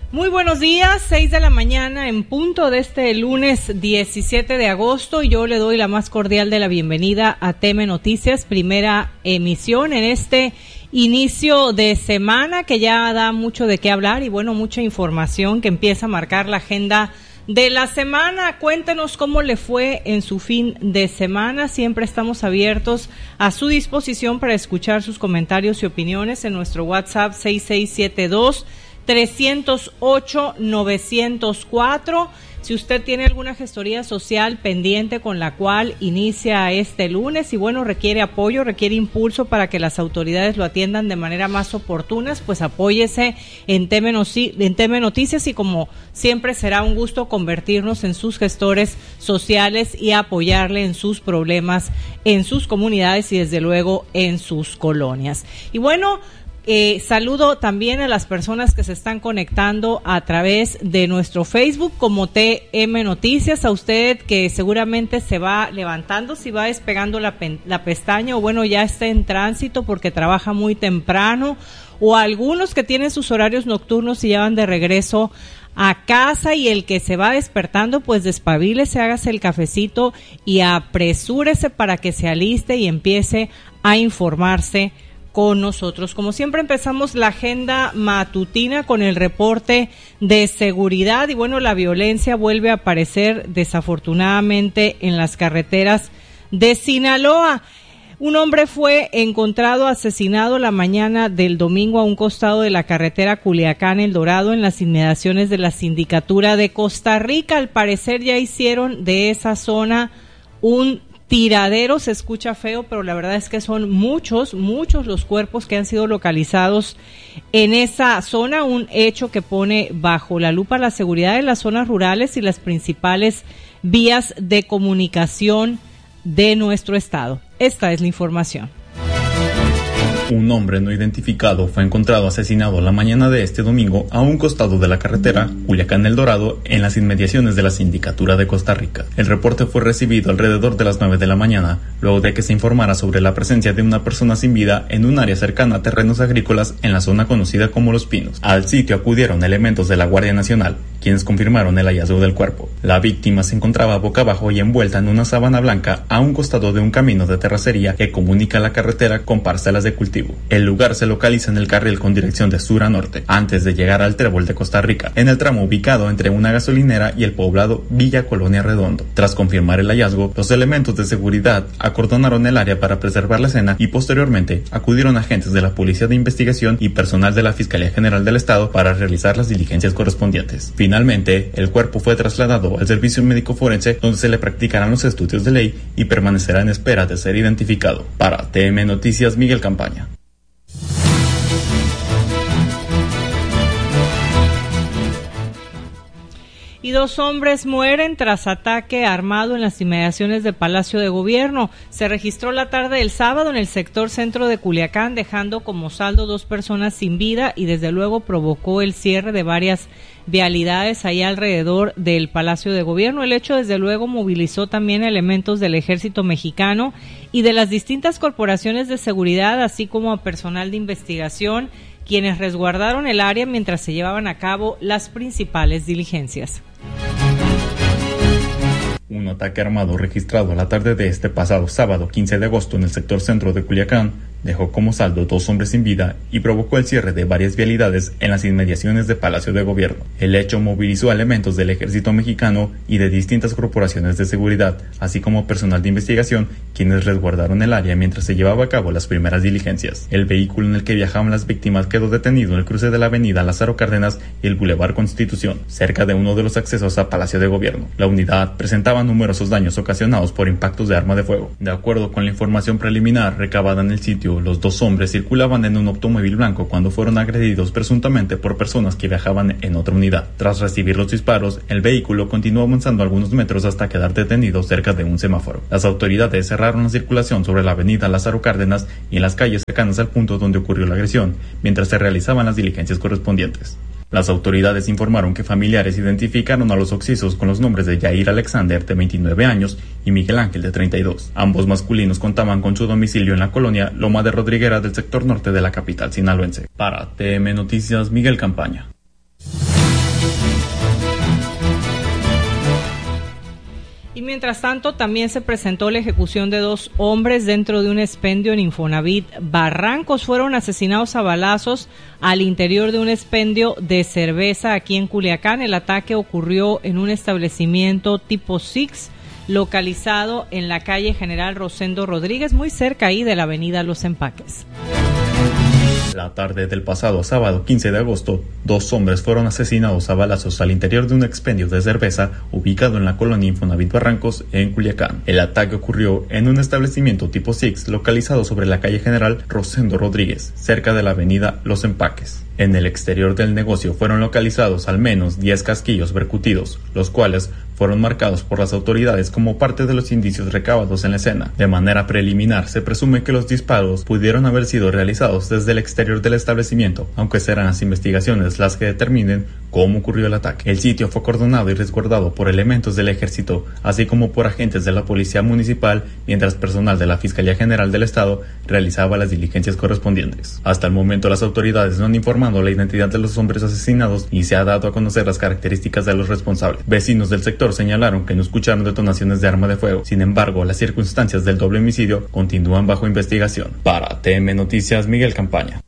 Muy buenos días, 6 de la mañana en punto de este lunes 17 de agosto. Yo le doy la más cordial de la bienvenida a TM Noticias, primera emisión en este inicio de semana que ya da mucho de qué hablar y bueno, mucha información que empieza a marcar la agenda de la semana. Cuéntenos cómo le fue en su fin de semana. Siempre estamos abiertos a su disposición para escuchar sus comentarios y opiniones en nuestro WhatsApp 6672-308-904. Si usted tiene alguna gestoría social pendiente con la cual inicia este lunes y bueno, requiere apoyo, requiere impulso para que las autoridades lo atiendan de manera más oportuna, pues apóyese en TM Noticias y como siempre será un gusto convertirnos en sus gestores sociales y apoyarle en sus problemas, en sus comunidades y desde luego en sus colonias. Y bueno, saludo también a las personas que se están conectando a través de nuestro Facebook como TM Noticias, a usted que seguramente se va levantando, si va despegando la pestaña o bueno, ya está en tránsito porque trabaja muy temprano, o algunos que tienen sus horarios nocturnos y ya van de regreso a casa, y el que se va despertando, pues despabilese, hágase el cafecito y apresúrese para que se aliste y empiece a informarse con nosotros. Como siempre empezamos la agenda matutina con el reporte de seguridad y bueno, la violencia vuelve a aparecer desafortunadamente en las carreteras de Sinaloa. Un hombre fue encontrado asesinado la mañana del domingo a un costado de la carretera Culiacán-El Dorado en las inmediaciones de la Sindicatura de Costa Rica. Al parecer ya hicieron de esa zona un tiradero. Se escucha feo, pero la verdad es que son muchos los cuerpos que han sido localizados en esa zona, un hecho que pone bajo la lupa la seguridad de las zonas rurales y las principales vías de comunicación de nuestro estado. Esta es la información. Un hombre no identificado fue encontrado asesinado la mañana de este domingo a un costado de la carretera Culiacán-El Dorado en las inmediaciones de la Sindicatura de Costa Rica. El reporte fue recibido alrededor de las 9 de la mañana, luego de que se informara sobre la presencia de una persona sin vida en un área cercana a terrenos agrícolas en la zona conocida como Los Pinos. Al sitio acudieron elementos de la Guardia Nacional, quienes confirmaron el hallazgo del cuerpo. La víctima se encontraba boca abajo y envuelta en una sábana blanca a un costado de un camino de terracería que comunica la carretera con parcelas de cultivo. El lugar se localiza en el carril con dirección de sur a norte, antes de llegar al Trébol de Costa Rica, en el tramo ubicado entre una gasolinera y el poblado Villa Colonia Redondo. Tras confirmar el hallazgo, los elementos de seguridad acordonaron el área para preservar la escena y posteriormente acudieron agentes de la Policía de Investigación y personal de la Fiscalía General del Estado para realizar las diligencias correspondientes. Finalmente, el cuerpo fue trasladado al Servicio Médico Forense, donde se le practicarán los estudios de ley y permanecerá en espera de ser identificado. Para TM Noticias, Miguel Campaña. Y 2 hombres mueren tras ataque armado en las inmediaciones de Palacio de Gobierno. Se registró la tarde del sábado en el sector centro de Culiacán, dejando como saldo 2 personas sin vida y desde luego provocó el cierre de varias vialidades ahí alrededor del Palacio de Gobierno. El hecho desde luego movilizó también elementos del Ejército Mexicano y de las distintas corporaciones de seguridad, así como a personal de investigación, quienes resguardaron el área mientras se llevaban a cabo las principales diligencias. Un ataque armado registrado a la tarde de este pasado sábado 15 de agosto en el sector centro de Culiacán dejó como saldo 2 hombres sin vida y provocó el cierre de varias vialidades en las inmediaciones de Palacio de Gobierno. El hecho movilizó a elementos del Ejército Mexicano y de distintas corporaciones de seguridad, así como personal de investigación, quienes resguardaron el área mientras se llevaba a cabo las primeras diligencias. El vehículo en el que viajaban las víctimas quedó detenido en el cruce de la avenida Lázaro Cárdenas y el Boulevard Constitución, cerca de uno de los accesos a Palacio de Gobierno. La unidad presentaba numerosos daños ocasionados por impactos de arma de fuego. De acuerdo con la información preliminar recabada en el sitio, los 2 hombres circulaban en un automóvil blanco cuando fueron agredidos presuntamente por personas que viajaban en otra unidad. Tras recibir los disparos, el vehículo continuó avanzando algunos metros hasta quedar detenido cerca de un semáforo. Las autoridades cerraron la circulación sobre la avenida Lázaro Cárdenas y en las calles cercanas al punto donde ocurrió la agresión, mientras se realizaban las diligencias correspondientes. Las autoridades informaron que familiares identificaron a los occisos con los nombres de Yair Alexander, de 29 años, y Miguel Ángel, de 32. Ambos masculinos contaban con su domicilio en la colonia Loma de Rodriguera del sector norte de la capital sinaloense. Para TM Noticias, Miguel Campaña. Y mientras tanto, también se presentó la ejecución de 2 hombres dentro de un expendio en Infonavit Barrancos. Fueron asesinados a balazos al interior de un expendio de cerveza aquí en Culiacán. El ataque ocurrió en un establecimiento tipo Six, localizado en la calle General Rosendo Rodríguez, muy cerca ahí de la avenida Los Empaques. La tarde del pasado sábado 15 de agosto, 2 hombres fueron asesinados a balazos al interior de un expendio de cerveza ubicado en la colonia Infonavit Barrancos, en Culiacán. El ataque ocurrió en un establecimiento tipo Six localizado sobre la calle General Rosendo Rodríguez, cerca de la avenida Los Empaques. En el exterior del negocio fueron localizados al menos 10 casquillos percutidos, los cuales fueron marcados por las autoridades como parte de los indicios recabados en la escena. De manera preliminar, se presume que los disparos pudieron haber sido realizados desde el exterior del establecimiento, aunque serán las investigaciones las que determinen cómo ocurrió el ataque. El sitio fue acordonado y resguardado por elementos del ejército, así como por agentes de la policía municipal, mientras personal de la Fiscalía General del Estado realizaba las diligencias correspondientes. Hasta el momento, las autoridades no han informado la identidad de los hombres asesinados y se ha dado a conocer las características de los responsables. Vecinos del sector señalaron que no escucharon detonaciones de arma de fuego. Sin embargo, las circunstancias del doble homicidio continúan bajo investigación. Para TM Noticias, Miguel Campaña.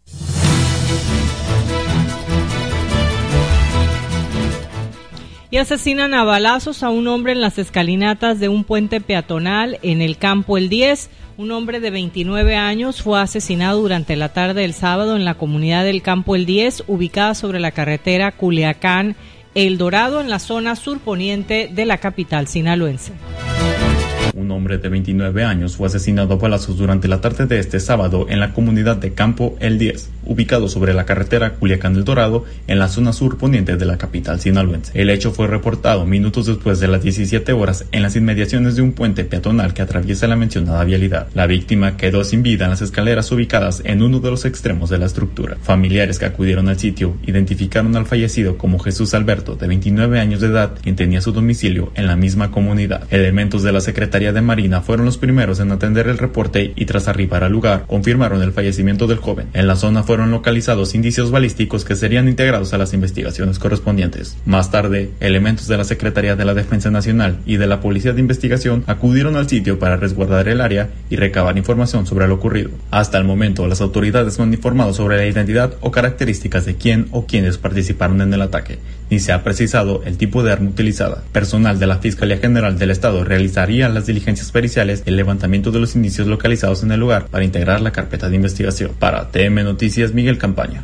Y asesinan a balazos a un hombre en las escalinatas de un puente peatonal en el Campo El 10. Un hombre de 29 años fue asesinado durante la tarde del sábado en la comunidad del Campo El 10, ubicada sobre la carretera Culiacán-El Dorado, en la zona surponiente de la capital sinaloense. Un hombre de 29 años fue asesinado a balazos durante la tarde de este sábado en la comunidad de Campo El 10, ubicado sobre la carretera Culiacán-El Dorado, en la zona sur poniente de la capital sinaloense. El hecho fue reportado minutos después de las 17 horas en las inmediaciones de un puente peatonal que atraviesa la mencionada vialidad. La víctima quedó sin vida en las escaleras ubicadas en uno de los extremos de la estructura. Familiares que acudieron al sitio identificaron al fallecido como Jesús Alberto, de 29 años de edad, quien tenía su domicilio en la misma comunidad. Elementos de la Secretaría de Marina fueron los primeros en atender el reporte y, tras arribar al lugar, confirmaron el fallecimiento del joven. En la zona fueron localizados indicios balísticos que serían integrados a las investigaciones correspondientes. Más tarde, elementos de la Secretaría de la Defensa Nacional y de la Policía de Investigación acudieron al sitio para resguardar el área y recabar información sobre lo ocurrido. Hasta el momento, las autoridades no han informado sobre la identidad o características de quién o quiénes participaron en el ataque, ni se ha precisado el tipo de arma utilizada. Personal de la Fiscalía General del Estado realizaría las diligencias periciales y el levantamiento de los indicios localizados en el lugar para integrar la carpeta de investigación. Para TM Noticias, Miguel Campaña.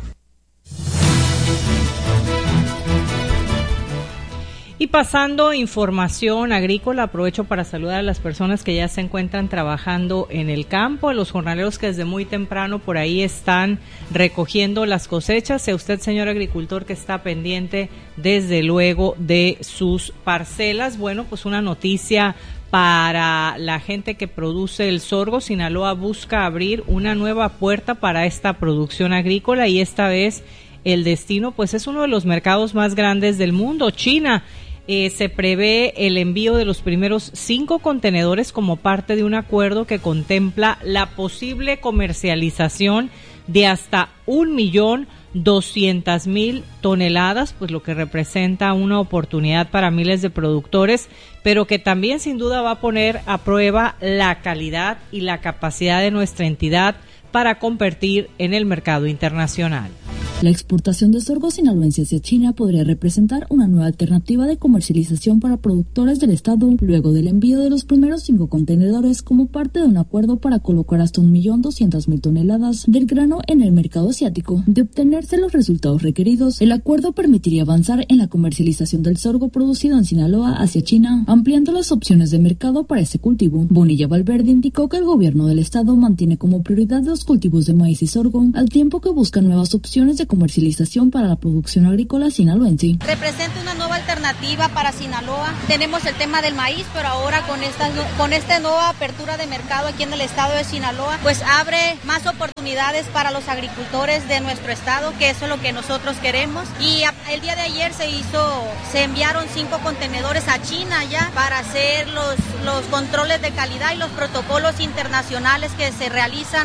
Y pasando información agrícola, aprovecho para saludar a las personas que ya se encuentran trabajando en el campo, a los jornaleros que desde muy temprano por ahí están recogiendo las cosechas, y a usted, señor agricultor, que está pendiente desde luego de sus parcelas. Bueno, pues una noticia para la gente que produce el sorgo. Sinaloa busca abrir una nueva puerta para esta producción agrícola, y esta vez el destino pues es uno de los mercados más grandes del mundo, China. Se prevé el envío de los primeros 5 contenedores como parte de un acuerdo que contempla la posible comercialización de hasta 1.200.000 toneladas, pues lo que representa una oportunidad para miles de productores, pero que también sin duda va a poner a prueba la calidad y la capacidad de nuestra entidad para competir en el mercado internacional. La exportación de sorgo sinaloense hacia China podría representar una nueva alternativa de comercialización para productores del estado, luego del envío de los primeros 5 contenedores como parte de un acuerdo para colocar hasta 1.200.000 toneladas del grano en el mercado asiático. De obtenerse los resultados requeridos, el acuerdo permitiría avanzar en la comercialización del sorgo producido en Sinaloa hacia China, ampliando las opciones de mercado para este cultivo. Bonilla Valverde indicó que el gobierno del estado mantiene como prioridad los cultivos de maíz y sorgo, al tiempo que busca nuevas opciones de comercialización para la producción agrícola sinaloense. Representa una nueva alternativa para Sinaloa. Tenemos el tema del maíz, pero ahora con esta nueva apertura de mercado aquí en el estado de Sinaloa, pues abre más oportunidades para los agricultores de nuestro estado, que eso es lo que nosotros queremos. Y el día de ayer se enviaron 5 contenedores a China ya para hacer los controles de calidad y los protocolos internacionales que se realizan a los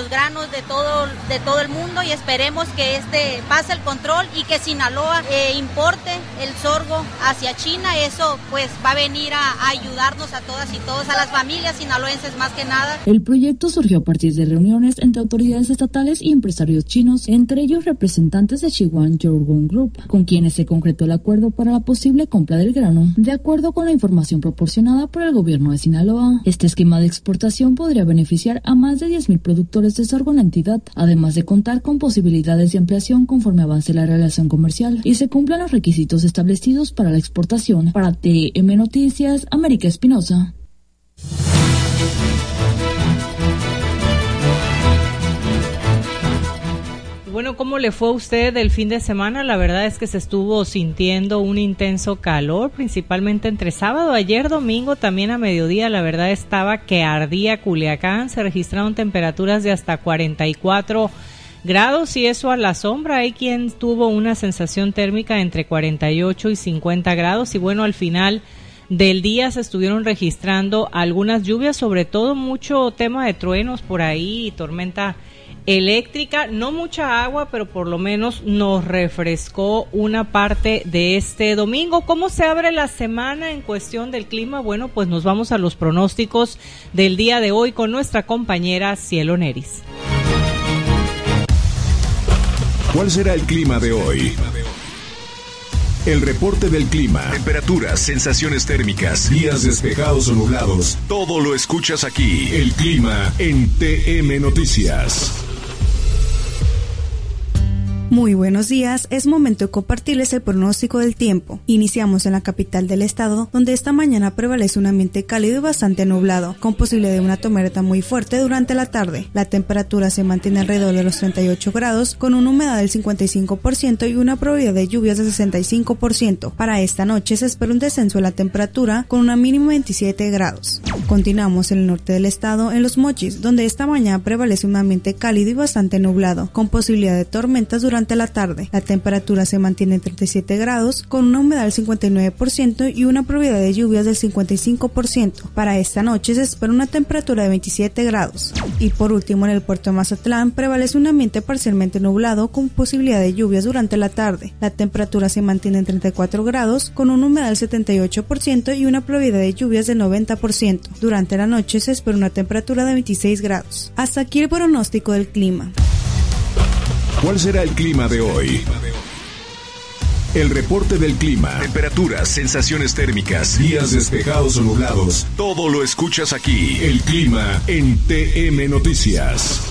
los granos de todo el mundo, y esperemos que pase el control y que Sinaloa importe el sorgo hacia China. Eso pues va a venir a ayudarnos a todas y todos, a las familias sinaloenses más que nada. El proyecto surgió a partir de reuniones entre autoridades estatales y empresarios chinos, entre ellos representantes de Sihuan Yorgon Group, con quienes se concretó el acuerdo para la posible compra del grano. De acuerdo con la información proporcionada por el gobierno de Sinaloa, este esquema de exportación podría beneficiar a más de 10,000 productores de sorgo en la entidad, además de contar con posibilidades de ampliación conforme avance la relación comercial y se cumplan los requisitos establecidos para la exportación. Para TM Noticias, América Espinosa. Bueno, ¿cómo le fue a usted el fin de semana? La verdad es que se estuvo sintiendo un intenso calor, principalmente entre sábado, ayer domingo, también a mediodía. La verdad estaba que ardía Culiacán, se registraron temperaturas de hasta 44 grados y eso a la sombra. Hay quien tuvo una sensación térmica entre 48 y 50 grados y bueno, al final del día se estuvieron registrando algunas lluvias, sobre todo mucho tema de truenos por ahí y tormenta eléctrica, no mucha agua, pero por lo menos nos refrescó una parte de este domingo. ¿Cómo se abre la semana en cuestión del clima? Bueno, pues nos vamos a los pronósticos del día de hoy con nuestra compañera Cielo Neris. ¿Cuál será el clima de hoy? El reporte del clima, temperaturas, sensaciones térmicas, días despejados o nublados, todo lo escuchas aquí. El clima en TM Noticias. Muy buenos días, es momento de compartirles el pronóstico del tiempo. Iniciamos en la capital del estado, donde esta mañana prevalece un ambiente cálido y bastante nublado, con posibilidad de una tormenta muy fuerte durante la tarde. La temperatura se mantiene alrededor de los 38 grados, con una humedad del 55% y una probabilidad de lluvias del 65%. Para esta noche se espera un descenso de la temperatura, con una mínima de 27 grados. Continuamos en el norte del estado, en Los Mochis, donde esta mañana prevalece un ambiente cálido y bastante nublado, con posibilidad de tormentas durante la tarde. La temperatura se mantiene en 37 grados, con una humedad del 59% y una probabilidad de lluvias del 55%. Para esta noche se espera una temperatura de 27 grados. Y por último, en el puerto de Mazatlán prevalece un ambiente parcialmente nublado con posibilidad de lluvias durante la tarde. La temperatura se mantiene en 34 grados, con una humedad del 78% y una probabilidad de lluvias del 90%. Durante la noche se espera una temperatura de 26 grados. Hasta aquí el pronóstico del clima. ¿Cuál será el clima de hoy? El reporte del clima, temperaturas, sensaciones térmicas, días despejados o nublados, todo lo escuchas aquí. El clima en TM Noticias.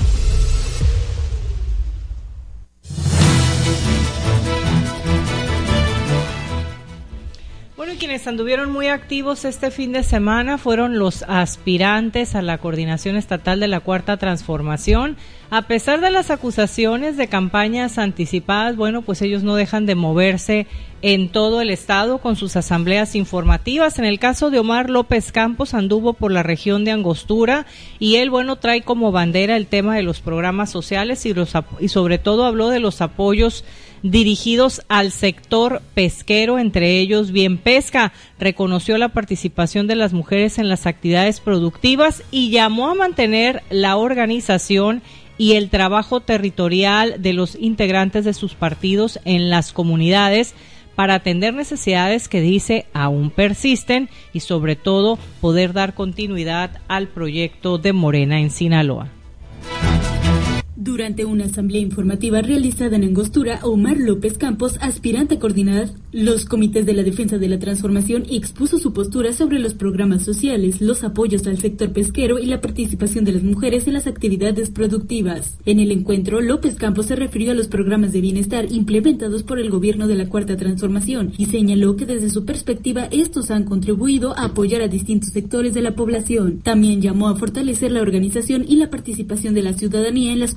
Bueno, y quienes anduvieron muy activos este fin de semana fueron los aspirantes a la Coordinación Estatal de la Cuarta Transformación. A pesar de las acusaciones de campañas anticipadas, bueno, pues ellos no dejan de moverse en todo el estado con sus asambleas informativas. En el caso de Omar López Campos, anduvo por la región de Angostura y él, bueno, trae como bandera el tema de los programas sociales y sobre todo habló de los apoyos dirigidos al sector pesquero, entre ellos Bien Pesca. Reconoció la participación de las mujeres en las actividades productivas y llamó a mantener la organización y el trabajo territorial de los integrantes de sus partidos en las comunidades para atender necesidades que dice aún persisten y sobre todo poder dar continuidad al proyecto de Morena en Sinaloa. Durante una asamblea informativa realizada en Angostura, Omar López Campos, aspirante a coordinar los comités de la defensa de la transformación, expuso su postura sobre los programas sociales, los apoyos al sector pesquero y la participación de las mujeres en las actividades productivas. En el encuentro, López Campos se refirió a los programas de bienestar implementados por el gobierno de la Cuarta Transformación y señaló que desde su perspectiva estos han contribuido a apoyar a distintos sectores de la población. También llamó a fortalecer la organización y la participación de la ciudadanía en las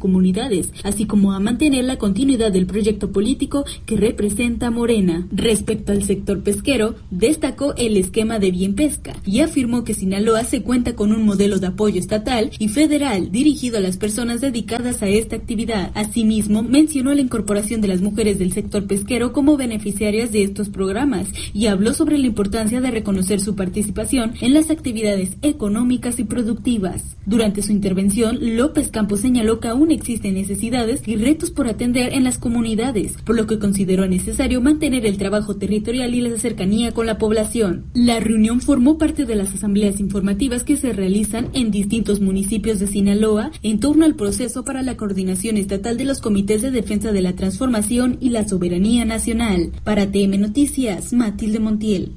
comunidades, así como a mantener la continuidad del proyecto político que representa Morena. Respecto al sector pesquero, destacó el esquema de Bien Pesca y afirmó que Sinaloa se cuenta con un modelo de apoyo estatal y federal dirigido a las personas dedicadas a esta actividad. Asimismo, mencionó la incorporación de las mujeres del sector pesquero como beneficiarias de estos programas y habló sobre la importancia de reconocer su participación en las actividades económicas y productivas. Durante su intervención, López Campos señaló que aún existen necesidades y retos por atender en las comunidades, por lo que consideró necesario mantener el trabajo territorial y la cercanía con la población. La reunión formó parte de las asambleas informativas que se realizan en distintos municipios de Sinaloa en torno al proceso para la coordinación estatal de los comités de defensa de la transformación y la soberanía nacional. Para TM Noticias, Matilde Montiel.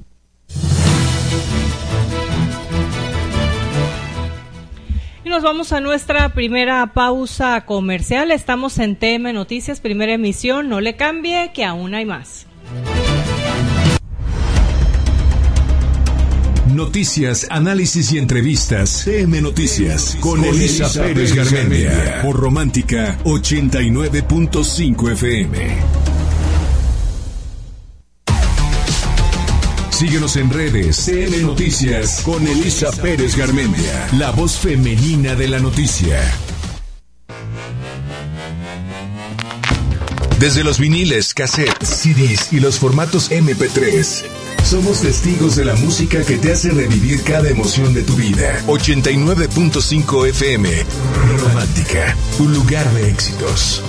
Y nos vamos a nuestra primera pausa comercial. Estamos en TM Noticias, primera emisión. No le cambie, que aún hay más. Noticias, análisis y entrevistas. TM Noticias con Elisa Pérez Garmendia por Romántica 89.5 FM. Síguenos en redes. TM Noticias con Elisa Pérez Garmendia, la voz femenina de la noticia. Desde los viniles, cassettes, CDs y los formatos MP3, somos testigos de la música que te hace revivir cada emoción de tu vida. 89.5 FM. Romántica, un lugar de éxitos.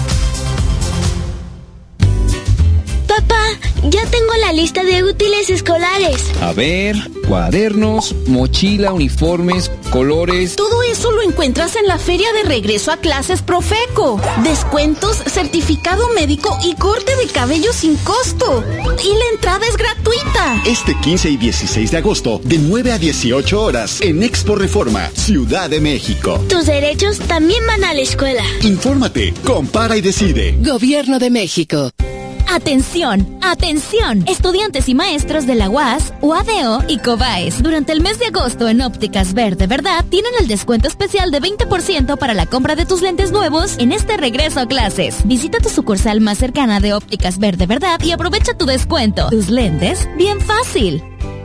Papá, ya tengo la lista de útiles escolares. A ver, cuadernos, mochila, uniformes, colores. Todo eso lo encuentras en la feria de regreso a clases Profeco. Descuentos, certificado médico y corte de cabello sin costo. Y la entrada es gratuita. Este 15 y 16 de agosto, de 9 a 18 horas, en Expo Reforma, Ciudad de México. Tus derechos también van a la escuela. Infórmate, compara y decide. Gobierno de México. ¡Atención! ¡Atención! Estudiantes y maestros de la UAS, UADO y COBAES. Durante el mes de agosto en Ópticas Verde Verdad tienen el descuento especial de 20% para la compra de tus lentes nuevos en este regreso a clases. Visita tu sucursal más cercana de Ópticas Verde Verdad y aprovecha tu descuento. Tus lentes, bien fácil.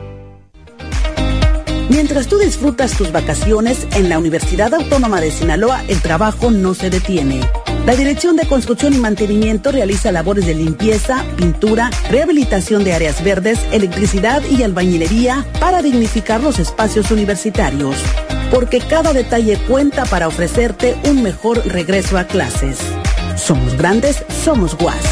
Mientras tú disfrutas tus vacaciones, en la Universidad Autónoma de Sinaloa el trabajo no se detiene. La Dirección de Construcción y Mantenimiento realiza labores de limpieza, pintura, rehabilitación de áreas verdes, electricidad y albañilería para dignificar los espacios universitarios. Porque cada detalle cuenta para ofrecerte un mejor regreso a clases. Somos grandes, somos UAS.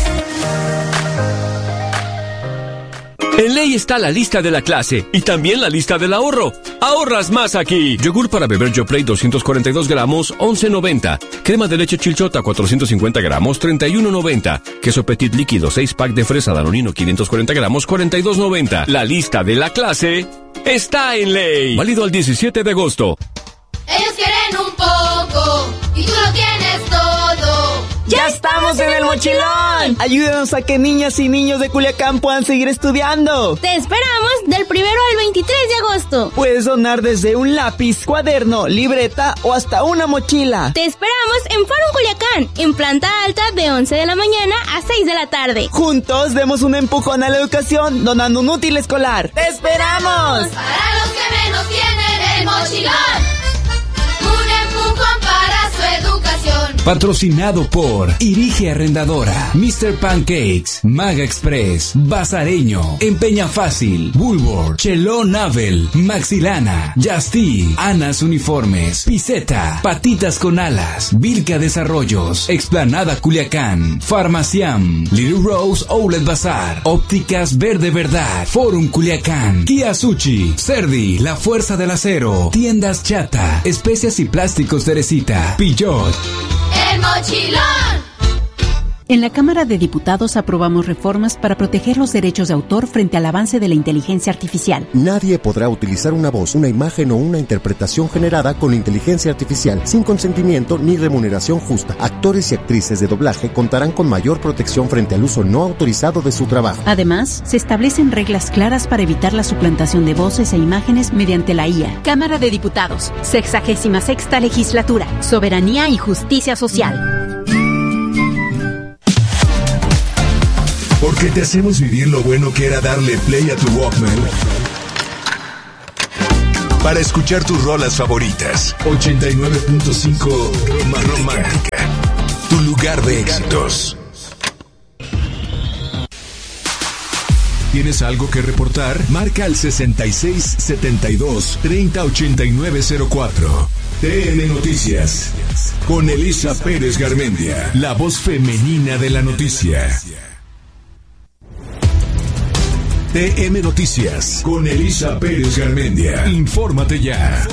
En Ley está la lista de la clase y también la lista del ahorro. ¡Ahorras más aquí! Yogur para beber Yoplait 242 gramos, 11.90. Crema de leche Chilchota 450 gramos, 31.90. Queso Petit líquido 6 pack de fresa Danonino 540 gramos, 42.90. La lista de la clase está en Ley. Válido al 17 de agosto. Ellos quieren un poco y tú lo tienes todo. ¡Ya estamos en el mochilón! Ayúdanos a que niñas y niños de Culiacán puedan seguir estudiando. Te esperamos del 1 al 23 de agosto. Puedes donar desde un lápiz, cuaderno, libreta o hasta una mochila. Te esperamos en Fórum Culiacán, en planta alta de 11 de la mañana a 6 de la tarde. Juntos demos un empujón a la educación donando un útil escolar. ¡Te esperamos! Para los que menos tienen el mochilón. Un empujón para su educación. Patrocinado por Irige Arrendadora, Mr. Pancakes, Maga Express, Bazareño, Empeña Fácil, Bulwark, Cheló Navel, Maxilana, Justy, Anas Uniformes, Piseta, Patitas con Alas, Vilca Desarrollos, Explanada Culiacán, Farmaciam, Little Rose Outlet Bazar, Ópticas Verde Verdad, Forum Culiacán, Kia Sushi, Cerdi, La Fuerza del Acero, Tiendas Chata, Especias y Plásticos Teresita, Pillot. El mochilón. En la Cámara de Diputados aprobamos reformas para proteger los derechos de autor frente al avance de la inteligencia artificial. Nadie podrá utilizar una voz, una imagen o una interpretación generada con inteligencia artificial sin consentimiento ni remuneración justa. Actores y actrices de doblaje contarán con mayor protección frente al uso no autorizado de su trabajo. Además, se establecen reglas claras para evitar la suplantación de voces e imágenes mediante la IA. Cámara de Diputados, 66ª Legislatura, Soberanía y Justicia Social. Porque te hacemos vivir lo bueno que era darle play a tu Walkman para escuchar tus rolas favoritas. 89.5 más romántica, tu lugar de éxitos. ¿Tienes algo que reportar? Marca al 6672-308904. TN Noticias, con Elisa Pérez Garmendia, la voz femenina de la noticia. TM Noticias, con Elisa Pérez Garmendia. Infórmate ya.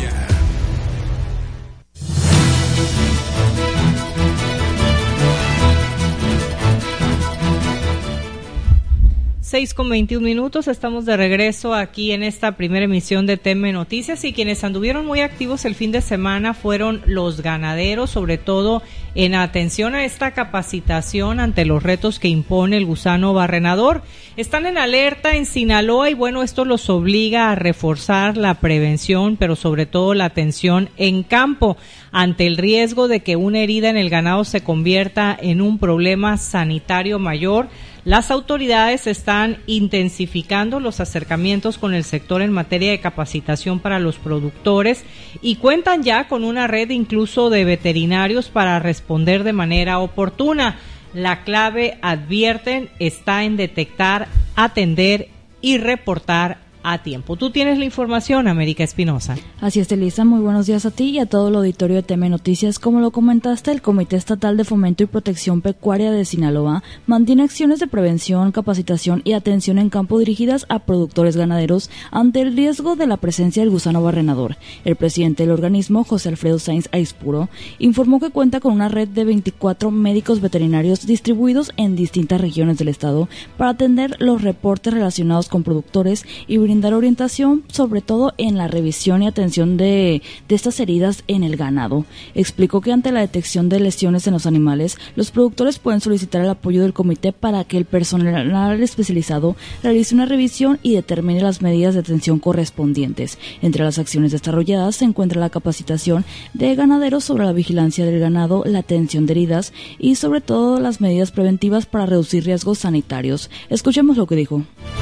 6:21, estamos de regreso aquí en esta primera emisión de TM Noticias, y quienes anduvieron muy activos el fin de semana fueron los ganaderos, sobre todo en atención a esta capacitación ante los retos que impone el gusano barrenador. Están en alerta en Sinaloa y bueno, esto los obliga a reforzar la prevención, pero sobre todo la atención en campo ante el riesgo de que una herida en el ganado se convierta en un problema sanitario mayor. Las autoridades están intensificando los acercamientos con el sector en materia de capacitación para los productores y cuentan ya con una red incluso de veterinarios para responder de manera oportuna. La clave, advierten, está en detectar, atender y reportar a tiempo. Tú tienes la información, América Espinosa. Así es, Elisa, muy buenos días a ti y a todo el auditorio de TM Noticias. Como lo comentaste, el Comité Estatal de Fomento y Protección Pecuaria de Sinaloa mantiene acciones de prevención, capacitación y atención en campo dirigidas a productores ganaderos ante el riesgo de la presencia del gusano barrenador. El presidente del organismo, José Alfredo Sainz Aispuro, informó que cuenta con una red de 24 médicos veterinarios distribuidos en distintas regiones del estado para atender los reportes relacionados con productores y brindar orientación, sobre todo en la revisión y atención de estas heridas en el ganado. Explicó que ante la detección de lesiones en los animales, los productores pueden solicitar el apoyo del comité para que el personal especializado realice una revisión y determine las medidas de atención correspondientes. Entre las acciones desarrolladas se encuentra la capacitación de ganaderos sobre la vigilancia del ganado, la atención de heridas y sobre todo las medidas preventivas para reducir riesgos sanitarios. Escuchemos lo que dijo.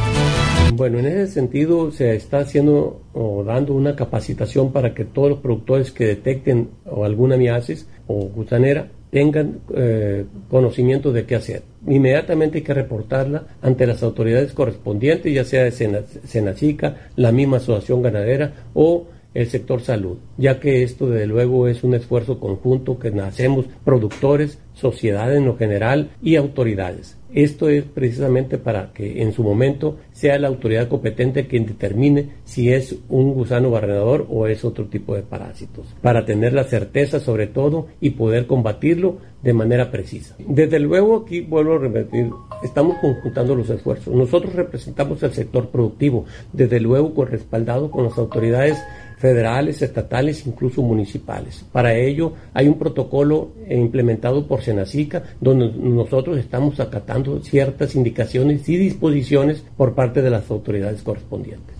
Bueno, en ese sentido se está haciendo o dando una capacitación para que todos los productores que detecten o alguna miasis o gusanera tengan conocimiento de qué hacer. Inmediatamente hay que reportarla ante las autoridades correspondientes, ya sea de Senacica, la misma asociación ganadera o el sector salud, ya que esto desde luego es un esfuerzo conjunto que hacemos productores, sociedad en lo general y autoridades. Esto es precisamente para que en su momento sea la autoridad competente quien determine si es un gusano barrenador o es otro tipo de parásitos, para tener la certeza sobre todo y poder combatirlo de manera precisa. Desde luego aquí vuelvo a repetir, estamos conjuntando los esfuerzos. Nosotros representamos el sector productivo, desde luego respaldado con las autoridades federales, estatales, incluso municipales. Para ello hay un protocolo implementado por Senacica donde nosotros estamos acatando ciertas indicaciones y disposiciones por parte de las autoridades correspondientes.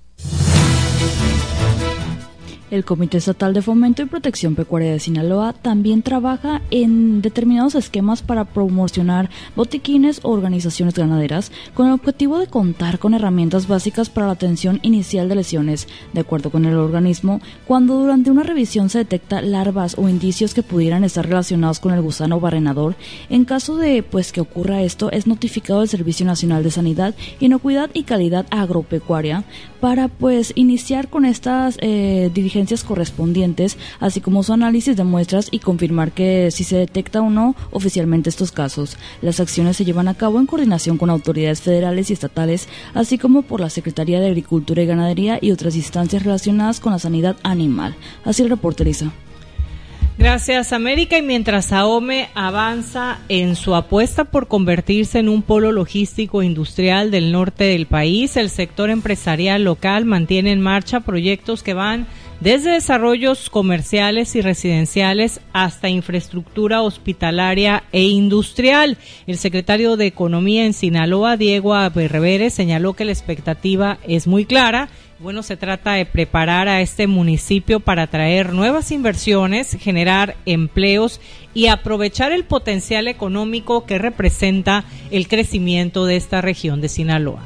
El Comité Estatal de Fomento y Protección Pecuaria de Sinaloa también trabaja en determinados esquemas para promocionar botiquines o organizaciones ganaderas con el objetivo de contar con herramientas básicas para la atención inicial de lesiones. De acuerdo con el organismo, cuando durante una revisión se detecta larvas o indicios que pudieran estar relacionados con el gusano barrenador, en caso de que ocurra esto, es notificado al Servicio Nacional de Sanidad, Inocuidad y Calidad Agropecuaria para iniciar con estas diligencias correspondientes, así como su análisis de muestras y confirmar que si se detecta o no oficialmente estos casos. Las acciones se llevan a cabo en coordinación con autoridades federales y estatales, así como por la Secretaría de Agricultura y Ganadería y otras instancias relacionadas con la sanidad animal. Así el reporte, Elisa. Gracias, América. Y mientras AOME avanza en su apuesta por convertirse en un polo logístico industrial del norte del país, el sector empresarial local mantiene en marcha proyectos que van desde desarrollos comerciales y residenciales hasta infraestructura hospitalaria e industrial. El secretario de Economía en Sinaloa, Diego Aberreveres, señaló que la expectativa es muy clara. Bueno, se trata de preparar a este municipio para atraer nuevas inversiones, generar empleos y aprovechar el potencial económico que representa el crecimiento de esta región de Sinaloa.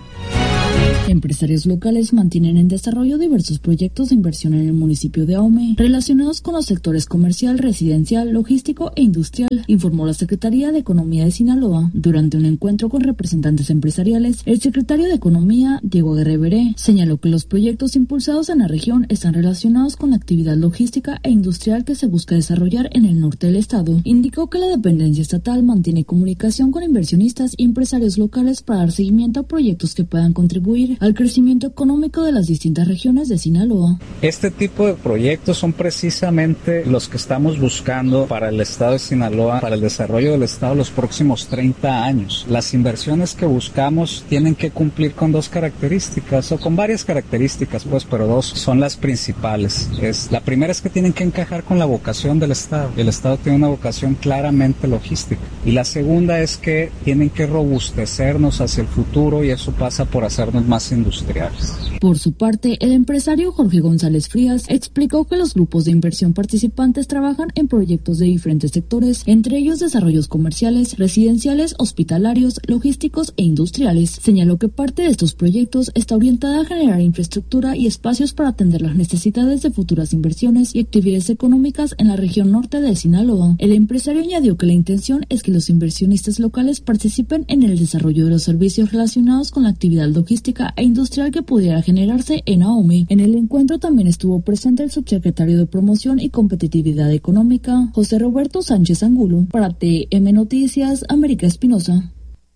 Empresarios locales mantienen en desarrollo diversos proyectos de inversión en el municipio de Ahome relacionados con los sectores comercial, residencial, logístico e industrial, informó la Secretaría de Economía de Sinaloa. Durante un encuentro con representantes empresariales, el secretario de Economía, Diego Aberreveré, señaló que los proyectos impulsados en la región están relacionados con la actividad logística e industrial que se busca desarrollar en el norte del estado. Indicó que la dependencia estatal mantiene comunicación con inversionistas y empresarios locales para dar seguimiento a proyectos que puedan contribuir al crecimiento económico de las distintas regiones de Sinaloa. Este tipo de proyectos son precisamente los que estamos buscando para el estado de Sinaloa, para el desarrollo del estado los próximos 30 años. Las inversiones que buscamos tienen que cumplir con dos características, o con varias características, pero dos son las principales. La primera es que tienen que encajar con la vocación del estado. El estado tiene una vocación claramente logística. Y la segunda es que tienen que robustecernos hacia el futuro, y eso pasa por hacernos más industriales. Por su parte, el empresario Jorge González Frías explicó que los grupos de inversión participantes trabajan en proyectos de diferentes sectores, entre ellos desarrollos comerciales, residenciales, hospitalarios, logísticos e industriales. Señaló que parte de estos proyectos está orientada a generar infraestructura y espacios para atender las necesidades de futuras inversiones y actividades económicas en la región norte de Sinaloa. El empresario añadió que la intención es que los inversionistas locales participen en el desarrollo de los servicios relacionados con la actividad logística e industrial que pudiera generarse en Ahome. En el encuentro también estuvo presente el subsecretario de Promoción y Competitividad Económica, José Roberto Sánchez Angulo. Para TM Noticias, América Espinosa.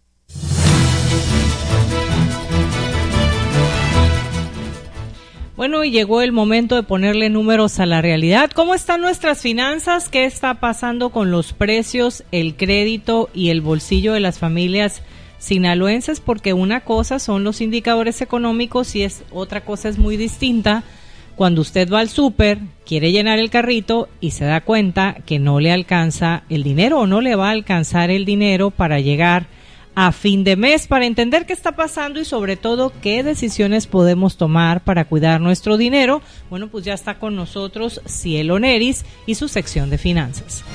Bueno, y llegó el momento de ponerle números a la realidad. ¿Cómo están nuestras finanzas? ¿Qué está pasando con los precios, el crédito y el bolsillo de las familias sinaloenses? Porque una cosa son los indicadores económicos y otra cosa es muy distinta cuando usted va al súper, quiere llenar el carrito y se da cuenta que no le alcanza el dinero o no le va a alcanzar el dinero para llegar a fin de mes. Para entender qué está pasando y sobre todo qué decisiones podemos tomar para cuidar nuestro dinero, bueno, pues ya está con nosotros Cielo Neris y su sección de finanzas.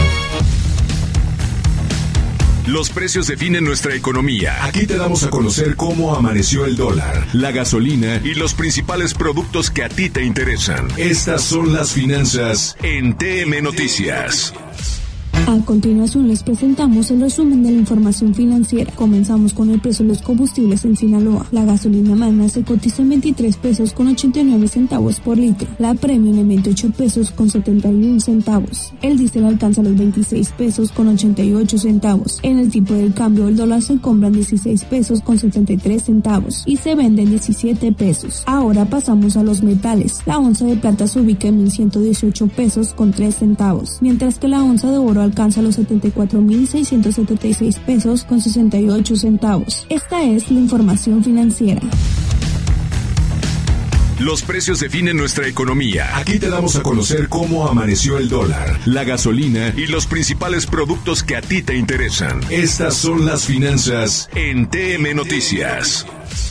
Los precios definen nuestra economía. Aquí te damos a conocer cómo amaneció el dólar, la gasolina y los principales productos que a ti te interesan. Estas son las finanzas en TM Noticias. A continuación les presentamos el resumen de la información financiera. Comenzamos con el precio de los combustibles en Sinaloa. La gasolina Magna se cotiza en 23 pesos con 89 centavos por litro. La Premium en 28 pesos con 71 centavos. El diésel alcanza los 26 pesos con 88 centavos. En el tipo de cambio, el dólar se compra en 16 pesos con 73 centavos y se vende en 17 pesos. Ahora pasamos a los metales. La onza de plata se ubica en 1.118 pesos con 3 centavos, mientras que la onza de oro alcanza los 74.676 pesos con 68 centavos. Esta es la información financiera. Los precios definen nuestra economía. Aquí te damos a conocer cómo amaneció el dólar, la gasolina y los principales productos que a ti te interesan. Estas son las finanzas en TM Noticias.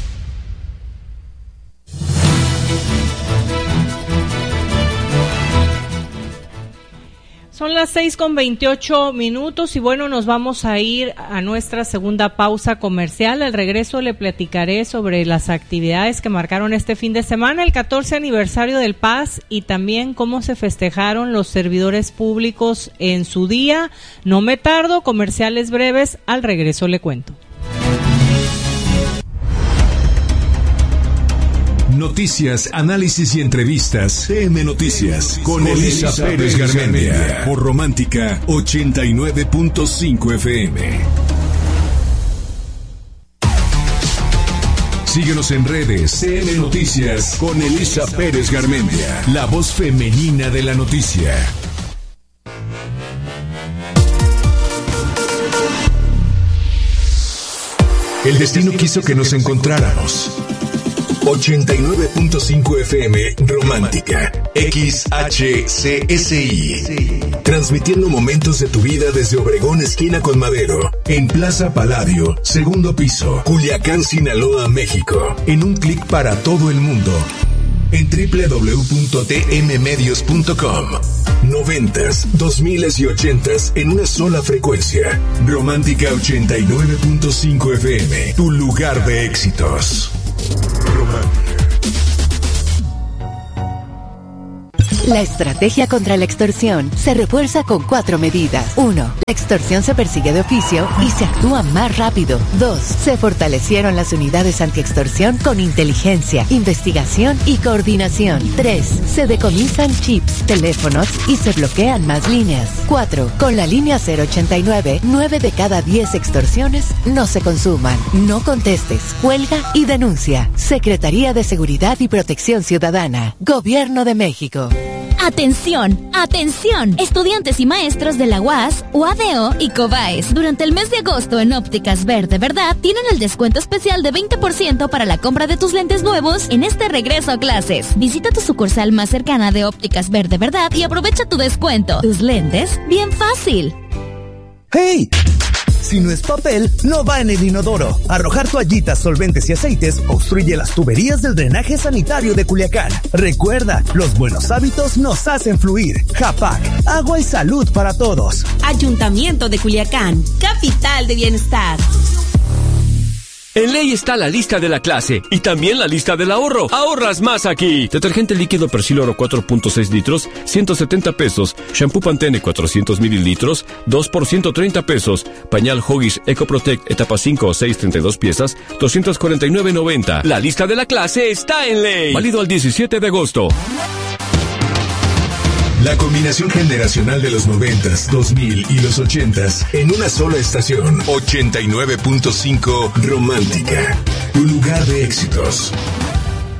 Son las 6:28 y bueno, nos vamos a ir a nuestra segunda pausa comercial. Al regreso le platicaré sobre las actividades que marcaron este fin de semana, el 14 aniversario del Paz y también cómo se festejaron los servidores públicos en su día. No me tardo, comerciales breves, al regreso le cuento. Noticias, análisis y entrevistas. TM Noticias con Elisa Pérez Garmendia por Romántica 89.5 FM. Síguenos en redes. TM Noticias con Elisa Pérez Garmendia, la voz femenina de la noticia. El destino quiso que nos encontráramos. 89.5 FM Romántica XHCSI, transmitiendo momentos de tu vida desde Obregón esquina con Madero, en Plaza Palladio, segundo piso, Culiacán, Sinaloa, México, en un clic para todo el mundo, en www.tmmedios.com. 90s, 2000s y 80s en una sola frecuencia. Romántica 89.5 FM, tu lugar de éxitos. La estrategia contra la extorsión se refuerza con 4 medidas. 1. La extorsión se persigue de oficio y se actúa más rápido. 2. Se fortalecieron las unidades antiextorsión con inteligencia, investigación y coordinación. 3. Se decomisan chips, teléfonos y se bloquean más líneas. 4. Con la línea 089, 9 de cada 10 extorsiones no se consuman. No contestes, cuelga y denuncia. Secretaría de Seguridad y Protección Ciudadana. Gobierno de México. ¡Atención! ¡Atención! Estudiantes y maestros de la UAS, UADO y COBAES. Durante el mes de agosto en Ópticas Verde Verdad tienen el descuento especial de 20% para la compra de tus lentes nuevos en este regreso a clases. Visita tu sucursal más cercana de Ópticas Verde Verdad y aprovecha tu descuento. Tus lentes, bien fácil. ¡Hey! Si no es papel, no va en el inodoro. Arrojar toallitas, solventes y aceites obstruye las tuberías del drenaje sanitario de Culiacán. Recuerda, los buenos hábitos nos hacen fluir. Japac, agua y salud para todos. Ayuntamiento de Culiacán, capital de bienestar. En Ley está la lista de la clase y también la lista del ahorro. ¡Ahorras más aquí! Detergente líquido Persil Oro 4.6 litros, 170 pesos. Shampoo Pantene 400 mililitros, 2 por 130 pesos. Pañal Huggies EcoProtect etapa 5 o 6, 32 piezas, 249.90. La lista de la clase está en Ley. Válido al 17 de agosto. La combinación generacional de los 90s, 2000 y los 80s en una sola estación. 89.5 Romántica, tu lugar de éxitos.